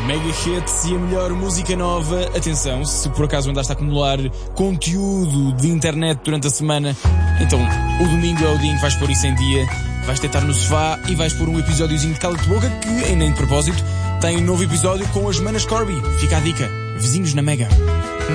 Mega Hits e a melhor música nova. Atenção, se por acaso andaste a acumular conteúdo de internet durante a semana, então o domingo é o dia em que vais pôr isso em dia. Vais deitar no sofá e vais pôr um episódiozinho de Cala-te Boca que, ainda em de propósito, tem um novo episódio com as manas Corby. Fica a dica. Vizinhos na Mega.